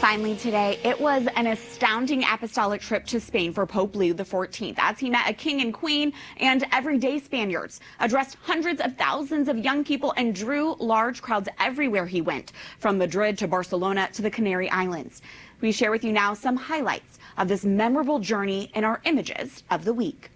Finally today, it was an astounding apostolic trip to Spain for Pope Leo XIV as he met a king and queen and everyday Spaniards, addressed hundreds of thousands of young people, and drew large crowds everywhere he went, from Madrid to Barcelona to the Canary Islands. We share with you now some highlights of this memorable journey in our Images of the Week.